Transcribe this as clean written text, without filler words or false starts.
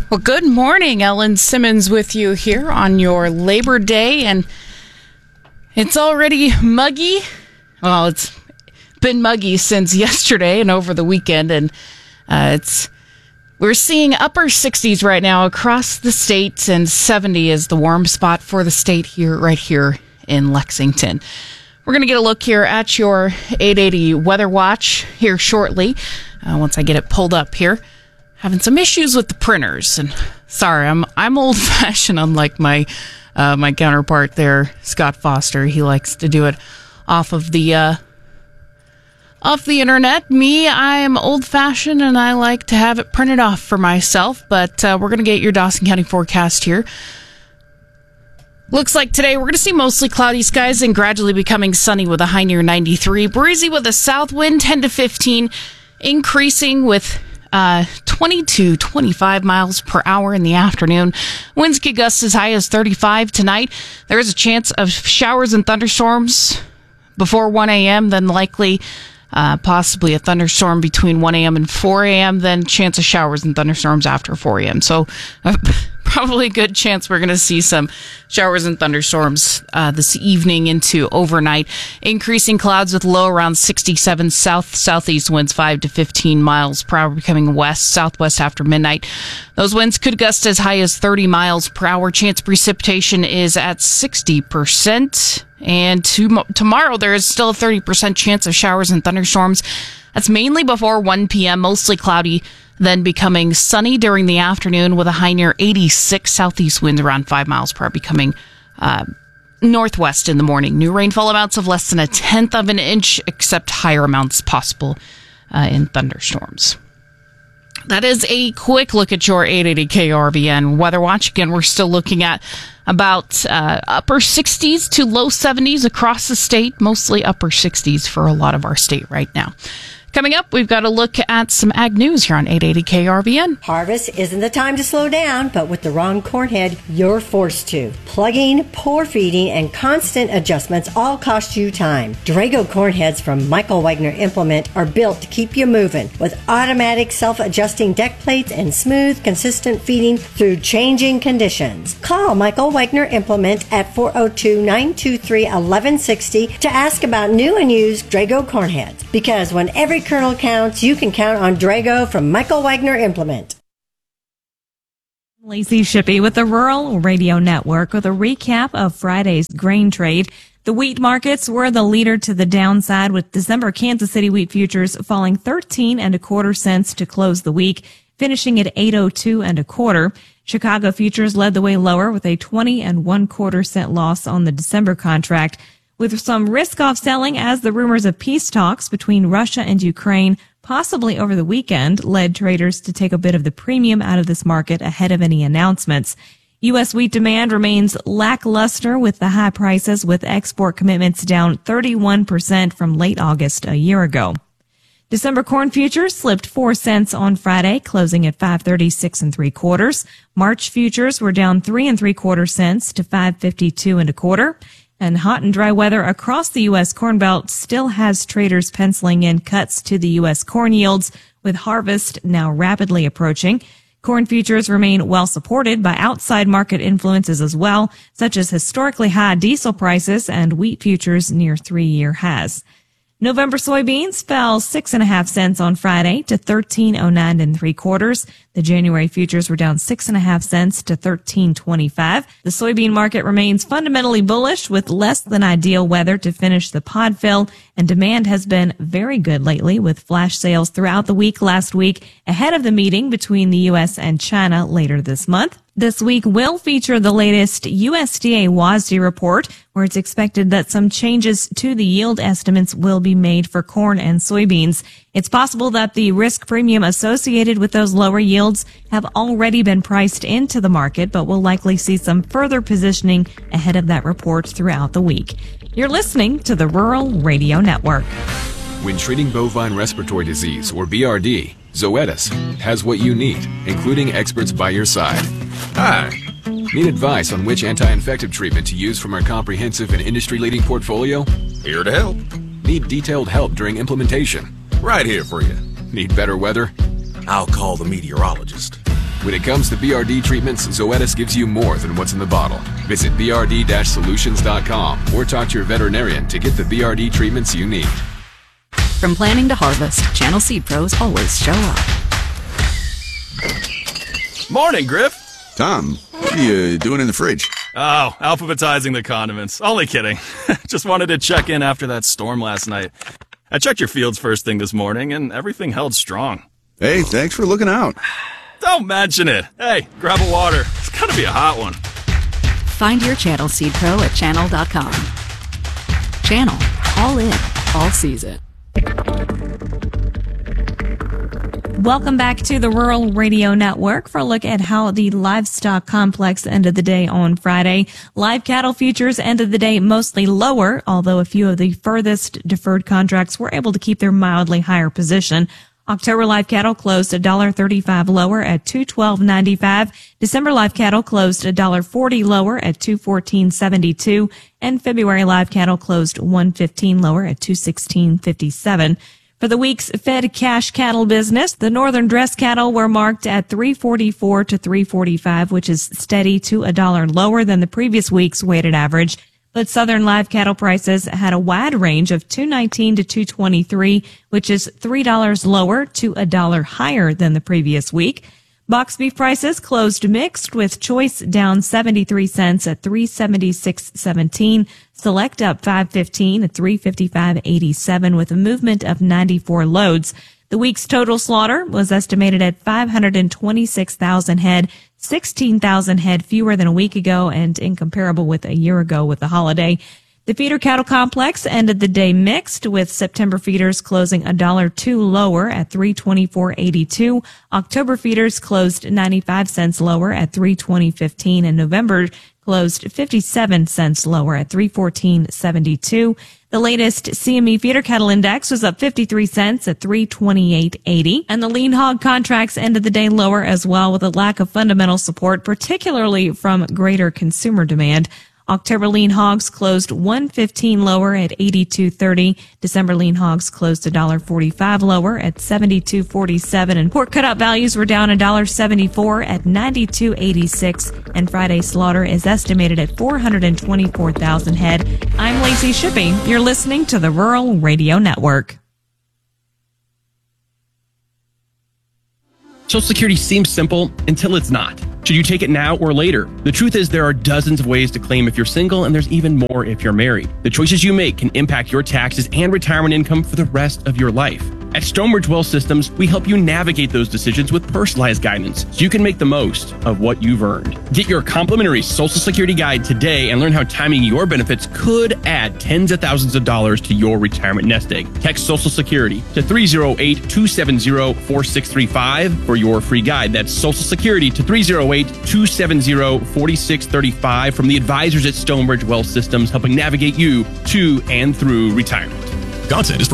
Well, good morning. Ellen Simmons with you here on your Labor Day, and it's already muggy. Well, it's been muggy since yesterday and over the weekend, and we're seeing upper 60s right now across the state, and 70 is the warm spot for the state right here in Lexington. We're going to get a look here at your 880 Weather Watch here shortly, once I get it pulled up here. Having some issues with the printers, and sorry, I'm old-fashioned, unlike my counterpart there, Scott Foster. He likes to do it off the internet. Me, I am old-fashioned, and I like to have it printed off for myself. But we're going to get your Dawson County forecast here. Looks like today we're going to see mostly cloudy skies and gradually becoming sunny with a high near 93. Breezy with a south wind 10 to 15, increasing with 20 to 25 miles per hour in the afternoon. Winds could gust as high as 35 tonight. There is a chance of showers and thunderstorms before 1 a.m., then likely possibly a thunderstorm between 1 a.m. and 4 a.m., then chance of showers and thunderstorms after 4 a.m. So probably a good chance we're going to see some showers and thunderstorms this evening into overnight. Increasing clouds with low around 67, southeast winds 5 to 15 miles per hour, becoming southwest after midnight. Those winds could gust as high as 30 miles per hour. Chance of precipitation is at 60%. And tomorrow there is still a 30% chance of showers and thunderstorms. That's mainly before 1 p.m., mostly cloudy, then becoming sunny during the afternoon with a high near 86. Southeast winds around 5 miles per hour, becoming northwest in the morning. New rainfall amounts of less than 1/10 of an inch, except higher amounts possible in thunderstorms. That is a quick look at your 880 KRVN Weather Watch. Again, we're still looking at about upper 60s to low 70s across the state, mostly upper 60s for a lot of our state right now. Coming up, we've got a look at some ag news here on 880 KRVN. Harvest isn't the time to slow down, but with the wrong corn head, you're forced to. Plugging, poor feeding, and constant adjustments all cost you time. Drago corn heads from Michael Wagner Implement are built to keep you moving with automatic self-adjusting deck plates and smooth, consistent feeding through changing conditions. Call Michael Wagner Implement at 402-923-1160 to ask about new and used Drago corn heads. Because when every kernel counts, you can count on Drago from Michael Wagner Implement. Lacey Shippey with the Rural Radio Network with a recap of Friday's grain trade. The wheat markets were the leader to the downside, with December Kansas City wheat futures falling 13 1/4 cents to close the week, finishing at 802 1/4. Chicago futures led the way lower with a 20 1/4 cent loss on the December contract, with some risk-off selling as the rumors of peace talks between Russia and Ukraine, possibly over the weekend, led traders to take a bit of the premium out of this market ahead of any announcements. U.S. wheat demand remains lackluster with the high prices, with export commitments down 31% from late August a year ago. December corn futures slipped 4 cents on Friday, closing at 536 3/4. March futures were down 3 3/4 cents to 552 1/4. And hot and dry weather across the U.S. Corn Belt still has traders penciling in cuts to the U.S. corn yields, with harvest now rapidly approaching. Corn futures remain well supported by outside market influences as well, such as historically high diesel prices and wheat futures near 3-year highs. November soybeans fell 6 1/2 cents on Friday to 13.09 3/4. The January futures were down 6 1/2 cents to 13.25. The soybean market remains fundamentally bullish, with less than ideal weather to finish the pod fill, and demand has been very good lately, with flash sales throughout the week last week ahead of the meeting between the U.S. and China later this month. This week will feature the latest USDA WASDE report, where it's expected that some changes to the yield estimates will be made for corn and soybeans. It's possible that the risk premium associated with those lower yields have already been priced into the market, but we'll likely see some further positioning ahead of that report throughout the week. You're listening to the Rural Radio Network. When treating bovine respiratory disease, or BRD, Zoetis has what you need, including experts by your side. Hi. Need advice on which anti-infective treatment to use from our comprehensive and industry-leading portfolio? Here to help. Need detailed help during implementation? Right here for you. Need better weather? I'll call the meteorologist. When it comes to BRD treatments, Zoetis gives you more than what's in the bottle. Visit brd-solutions.com or talk to your veterinarian to get the BRD treatments you need. From planning to harvest, Channel Seed Pros always show up. Morning, Griff. Tom, what are you doing in the fridge? Oh, alphabetizing the condiments. Only kidding. Just wanted to check in after that storm last night. I checked your fields first thing this morning, and everything held strong. Hey, thanks for looking out. Don't mention it. Hey, grab a water. It's gotta be a hot one. Find your Channel Seed Pro at channel.com. Channel. All in. All season. Welcome back to the Rural Radio Network for a look at how the livestock complex ended the day on Friday. Live cattle futures ended the day mostly lower, although a few of the furthest deferred contracts were able to keep their mildly higher position. October live cattle closed $1.35 lower at $212.95. December live cattle closed $1.40 lower at $214.72. And February live cattle closed $1.15 lower at $216.57. For the week's fed cash cattle business, the northern dress cattle were marked at $344 to $345, which is steady to $1 lower than the previous week's weighted average. But southern live cattle prices had a wide range of $219 to $223, which is $3 lower to $1 higher than the previous week. Box beef prices closed mixed, with choice down 73 cents at $376.17, select up 5.15 at $355.87, with a movement of 94 loads. The week's total slaughter was estimated at 526,000 head, 16,000 head fewer than a week ago and incomparable with a year ago with the holiday. The feeder cattle complex ended the day mixed, with September feeders closing $1.02 lower at $324.82. October feeders closed 95 cents lower at $320.15, and November closed 57 cents lower at $314.72. The latest CME feeder cattle index was up 53 cents at $328.80. And the lean hog contracts ended the day lower as well, with a lack of fundamental support, particularly from greater consumer demand. October lean hogs closed $1.15 lower at $82.30. December lean hogs closed $1.45 lower at $72.47. And pork cutout values were down $1.74 at $92.86. And Friday slaughter is estimated at 424,000 head. I'm Lacey Shippey. You're listening to the Rural Radio Network. Social Security seems simple until it's not. Should you take it now or later? The truth is there are dozens of ways to claim if you're single, and there's even more if you're married. The choices you make can impact your taxes and retirement income for the rest of your life. At Stonebridge Wealth Systems, we help you navigate those decisions with personalized guidance so you can make the most of what you've earned. Get your complimentary Social Security guide today and learn how timing your benefits could add tens of thousands of dollars to your retirement nest egg. Text Social Security to 308-270-4635 for your free guide. That's Social Security to 308-270-4635 from the advisors at Stonebridge Wealth Systems, helping navigate you to and through retirement. Content is